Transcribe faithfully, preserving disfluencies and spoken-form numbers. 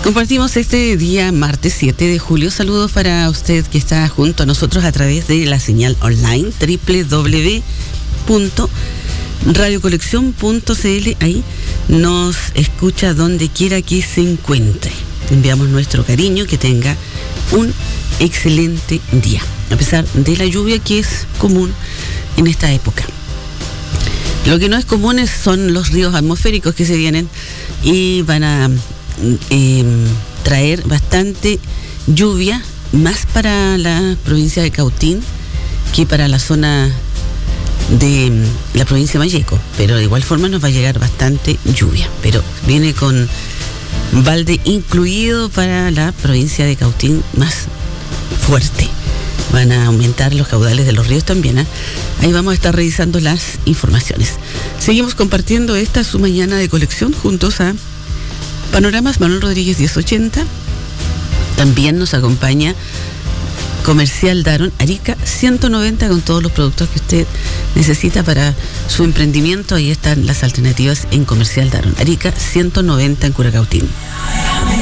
Compartimos este día, martes siete de julio. Saludos para usted que está junto a nosotros a través de la señal online doble u doble u doble u punto radio colección punto c l. Ahí nos escucha donde quiera que se encuentre. Enviamos nuestro cariño, que tenga un excelente día, a pesar de la lluvia que es común en esta época. Lo que no es común es, son los ríos atmosféricos que se vienen y van a eh, traer bastante lluvia, más para la provincia de Cautín que para la zona de la provincia de Malleco, pero de igual forma nos va a llegar bastante lluvia, pero viene con balde incluido para la provincia de Cautín más fuerte. Van a aumentar los caudales de los ríos también, ¿eh? Ahí vamos a estar revisando las informaciones. Seguimos compartiendo esta su mañana de colección juntos a Panoramas Manuel Rodríguez diez ochenta. También nos acompaña Comercial Daron Arica ciento noventa, con todos los productos que usted necesita para su emprendimiento. Ahí están las alternativas en Comercial Daron Arica ciento noventa en Curacautín.